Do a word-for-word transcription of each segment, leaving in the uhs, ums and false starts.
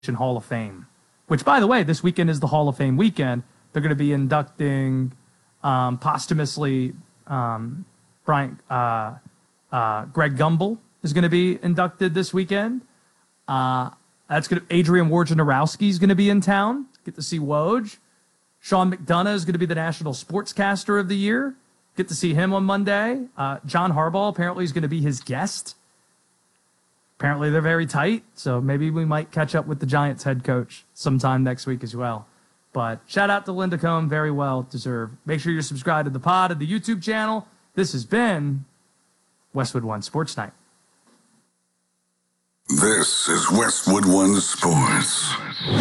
Hall of Fame, which, by the way, this weekend is the Hall of Fame weekend. They're going to be inducting um, posthumously um, Brian, uh, uh, Greg Gumbel is going to be inducted this weekend. Uh, that's going to Adrian Wojnarowski is going to be in town. Get to see Woj. Sean McDonough is going to be the National Sportscaster of the Year. Get to see him on Monday. Uh, John Harbaugh apparently is going to be his guest. Apparently they're very tight, so maybe we might catch up with the Giants head coach sometime next week as well. But shout out to Linda Cohn, very well deserved. Make sure you're subscribed to the pod and the YouTube channel. This has been Westwood One Sports Night. This is Westwood One Sports.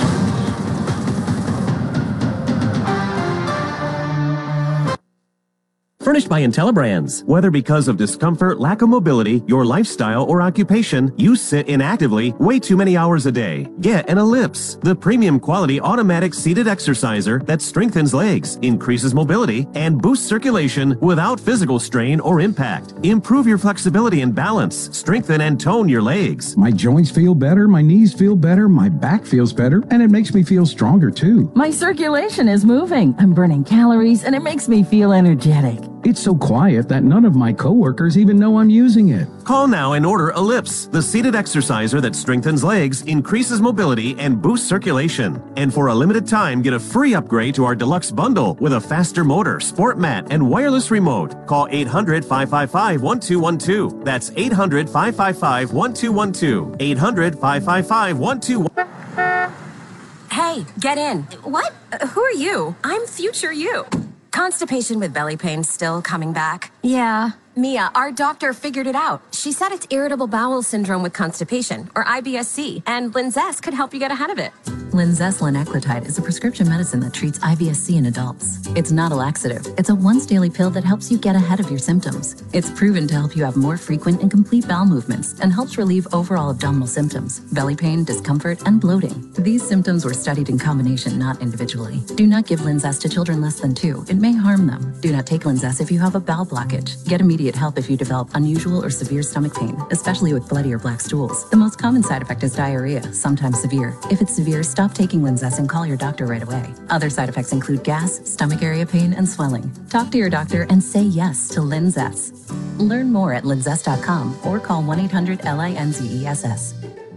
Furnished by IntelliBrands. Whether because of discomfort, lack of mobility, your lifestyle, or occupation, you sit inactively way too many hours a day. Get an Ellipse, the premium quality automatic seated exerciser that strengthens legs, increases mobility, and boosts circulation without physical strain or impact. Improve your flexibility and balance. Strengthen and tone your legs. My joints feel better, my knees feel better, my back feels better, and it makes me feel stronger too. My circulation is moving. I'm burning calories, and it makes me feel energetic. It's so quiet that none of my coworkers even know I'm using it. Call now and order Ellipse, the seated exerciser that strengthens legs, increases mobility, and boosts circulation. And for a limited time, get a free upgrade to our deluxe bundle with a faster motor, sport mat, and wireless remote. Call eight hundred, five five five, one two one two. That's eight hundred, five five five, one two one two. eight hundred, five five five, one two one two. Hey, get in. What? Uh, who are you? I'm future you. Constipation with belly pain still coming back? Yeah. Mia, our doctor figured it out. She said it's irritable bowel syndrome with constipation, or I B S C, and Linzess could help you get ahead of it. Linzess linaclotide is a prescription medicine that treats I B S C in adults. It's not a laxative. It's a once-daily pill that helps you get ahead of your symptoms. It's proven to help you have more frequent and complete bowel movements and helps relieve overall abdominal symptoms, belly pain, discomfort, and bloating. These symptoms were studied in combination, not individually. Do not give Linzess to children less than two. It may harm them. Do not take Linzess if you have a bowel blockage. Get immediate help if you develop unusual or severe stomach pain, especially with bloody or black stools. The most common side effect is diarrhea, sometimes severe. If it's severe, stop taking Linzess and call your doctor right away. Other side effects include gas, stomach area pain, and swelling. Talk to your doctor and say yes to Linzess. Learn more at linzess dot com or call one eight hundred L I N Z E S S.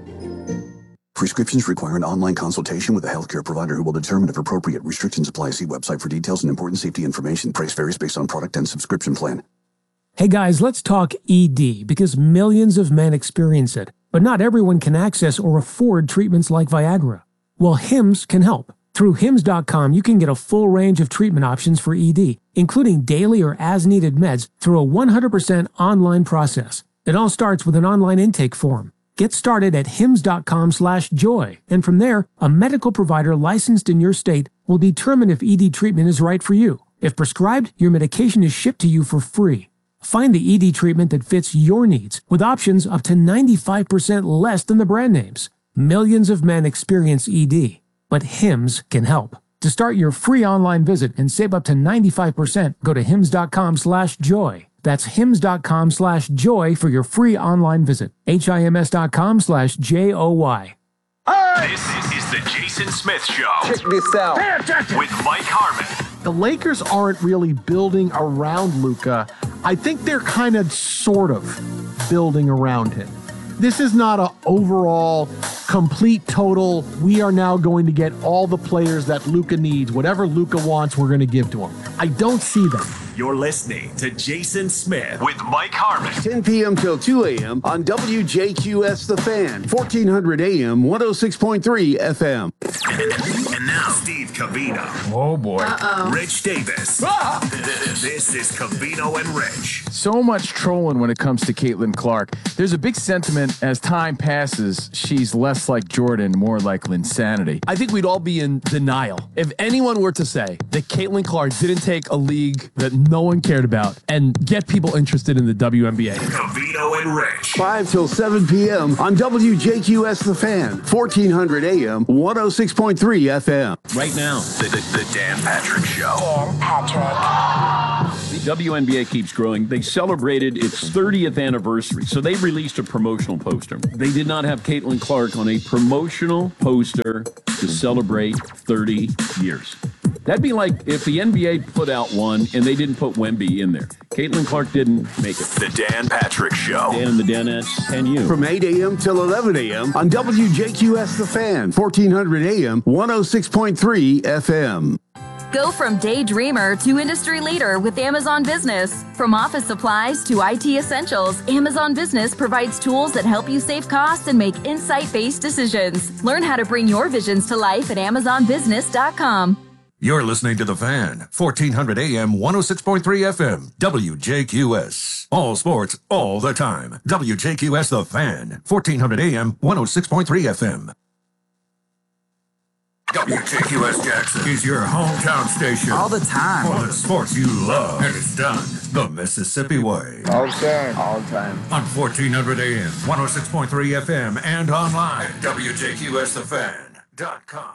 Prescriptions require an online consultation with a healthcare provider who will determine if appropriate. Restrictions apply. See website for details and important safety information. Price varies based on product and subscription plan. Hey guys, let's talk E D, because millions of men experience it, but not everyone can access or afford treatments like Viagra. Well, Hims can help. Through Hims dot com, you can get a full range of treatment options for E D, including daily or as-needed meds through a one hundred percent online process. It all starts with an online intake form. Get started at Hims dot com slash joy, and from there, a medical provider licensed in your state will determine if E D treatment is right for you. If prescribed, your medication is shipped to you for free. Find the E D treatment that fits your needs with options up to ninety-five percent less than the brand names. Millions of men experience E D, but Hims can help. To start your free online visit and save up to ninety-five percent, go to Hims dot com slash joy. That's Hims dot com slash joy for your free online visit. H I M S dot com slash J O Y. This is the Jason Smith Show. Check this out. With Mike Harmon. The Lakers aren't really building around Luka. I think they're kind of sort of building around him. This is not an overall, complete, total, we are now going to get all the players that Luka needs. Whatever Luka wants, we're going to give to him. I don't see them. You're listening to Jason Smith with Mike Harmon. ten p.m. till two a.m. on W J Q S The Fan, fourteen hundred A M, one oh six point three F M. And now, Steve Covino. Oh, boy. Uh-oh. Rich Davis. Ah! This is Covino and Rich. So much trolling when it comes to Caitlin Clark. There's a big sentiment as time passes, she's less like Jordan, more like Linsanity. I think we'd all be in denial if anyone were to say that Caitlin Clark didn't take a league that no one cared about and get people interested in the W N B A. Covino and Rich. five till seven p.m. on W J Q S The Fan, fourteen hundred A M, one oh six point three F M. Right now, the, the, the Dan Patrick Show. Dan Patrick. W N B A keeps growing. They celebrated its thirtieth anniversary, so they released a promotional poster. They did not have Caitlin Clark on a promotional poster to celebrate thirty years. That'd be like if the N B A put out one and they didn't put Wemby in there. Caitlin Clark didn't make it. The Dan Patrick Show. Dan and the Danettes and you. From eight a.m. till eleven a.m. on W J Q S The Fan, fourteen hundred A M, one oh six point three F M. Go from daydreamer to industry leader with Amazon Business. From office supplies to I T essentials, Amazon Business provides tools that help you save costs and make insight-based decisions. Learn how to bring your visions to life at amazon business dot com. You're listening to The Fan, fourteen hundred A M, one oh six point three F M, W J Q S. All sports, all the time. W J Q S The Fan, fourteen hundred A M, one oh six point three F M. W J Q S Jackson is your hometown station. All the time. For the sports you love. And it's done the Mississippi way. All the time. All the time. On fourteen hundred A M, one oh six point three F M, and online at W J Q S the fan dot com.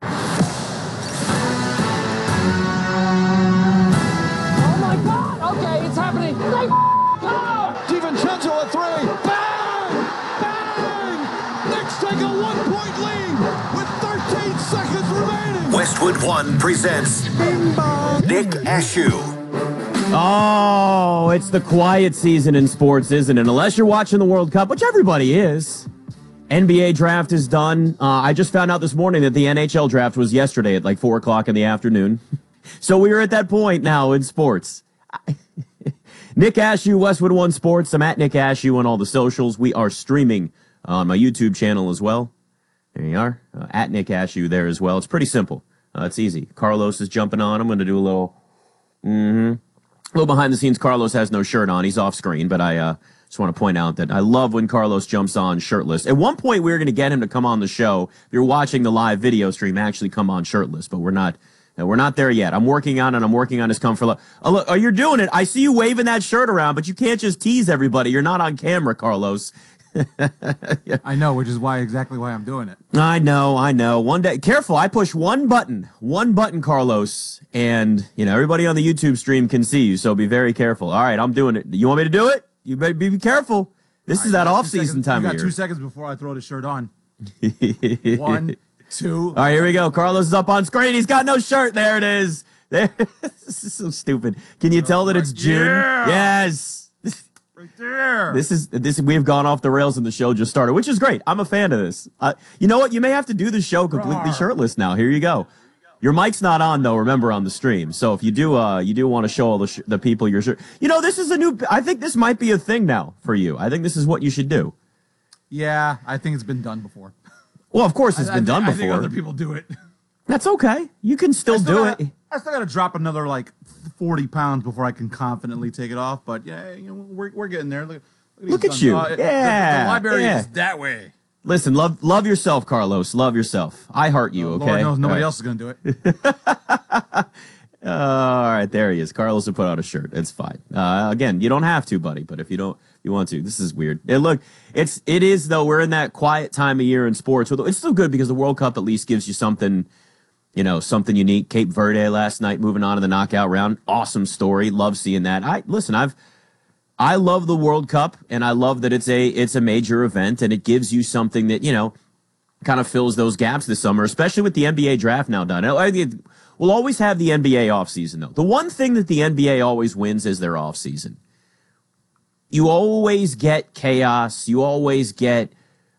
Oh my God! Okay, it's happening. They oh! DiVincenzo a three. Bang! Bang! Knicks take a one-point lead with thirteen seconds remaining. Westwood One presents Nick Ashew. Oh, it's the quiet season in sports, isn't it? Unless you're watching the World Cup, which everybody is. N B A draft is done. Uh, I just found out this morning that the N H L draft was yesterday at like four o'clock in the afternoon. So we are at that point now in sports. Nick Ashew, Westwood One Sports. I'm at Nick Ashew on all the socials. We are streaming on my YouTube channel as well. There you are. Uh, at Nick Ashew there as well. It's pretty simple. Uh, it's easy. Carlos is jumping on. I'm going to do a little, mm-hmm. a little behind the scenes. Carlos has no shirt on. He's off screen, but I uh, just want to point out that I love when Carlos jumps on shirtless. At one point, we were going to get him to come on the show. If you're watching the live video stream, actually come on shirtless, but we're not. No, we're not there yet. I'm working on it. I'm working on his comfort level. Oh, look, oh, you're doing it. I see you waving that shirt around, but you can't just tease everybody. You're not on camera, Carlos. Yeah. I know, which is why exactly why I'm doing it. I know, I know. One day, careful. I push one button, one button, Carlos, and you know everybody on the YouTube stream can see you. So be very careful. All right, I'm doing it. You want me to do it? You better be careful. This All is right, that off-season time. You got of two year. seconds before I throw the shirt on. One. Two. All right, here we go. Carlos is up on screen. He's got no shirt. There it is. There. This is so stupid. Can you tell that it's June? Yeah. Yes. Right there. This is this. We've gone off the rails and the show just started, which is great. I'm a fan of this. Uh, you know what? You may have to do the show completely shirtless now. Here you go. Your mic's not on though. Remember, on the stream. So if you do, uh, you do want to show all the sh- the people your shirt. You know, this is a new. I think this might be a thing now for you. I think this is what you should do. Yeah, I think it's been done before. Well, of course, it's I, been I, done I before. think other people do it. That's okay. You can still, still do gotta, it. I still got to drop another like forty pounds before I can confidently take it off. But yeah, you know, we're we're getting there. Look, look, look at you. Uh, yeah, the, the library yeah. is that way. Listen, love love yourself, Carlos. Love yourself. I heart you. Okay. Lord knows nobody right. else is gonna do it. uh, all right, there he is. Carlos will put out a shirt. It's fine. Uh, again, you don't have to, buddy. But if you don't. You want to. This is weird. And look, it's it is though. We're in that quiet time of year in sports. It's still good because the World Cup at least gives you something, you know, something unique. Cape Verde last night, moving on to the knockout round. Awesome story. Love seeing that. I listen. I've I love the World Cup, and I love that it's a it's a major event, and it gives you something that you know kind of fills those gaps this summer, especially with the N B A draft now done. I think we'll always have the N B A offseason though. The one thing that the N B A always wins is their offseason. You always get chaos. You always get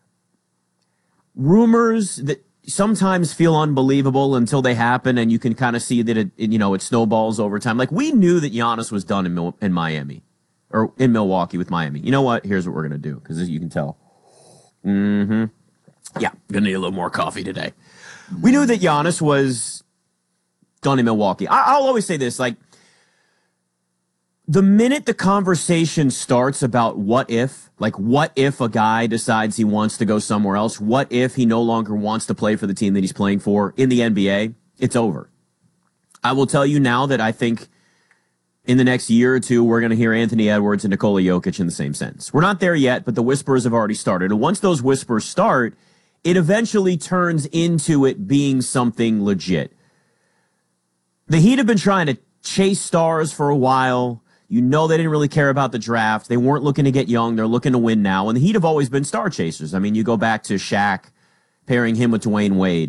rumors that sometimes feel unbelievable until they happen, and you can kind of see that it, it, you know, it snowballs over time. Like we knew that Giannis was done in Mil- in Miami or in Milwaukee with Miami. You know what? Here's what we're gonna do because you can tell. Mm-hmm. Yeah, gonna need a little more coffee today. We knew that Giannis was done in Milwaukee. I- I'll always say this, like. The minute the conversation starts about what if, like what if a guy decides he wants to go somewhere else, what if he no longer wants to play for the team that he's playing for in the N B A, it's over. I will tell you now that I think in the next year or two, we're going to hear Anthony Edwards and Nikola Jokic in the same sentence. We're not there yet, but the whispers have already started. And once those whispers start, it eventually turns into it being something legit. The Heat have been trying to chased stars for a while. You know they didn't really care about the draft. They weren't looking to get young. They're looking to win now. And the Heat have always been star chasers. I mean, you go back to Shaq, pairing him with Dwayne Wade.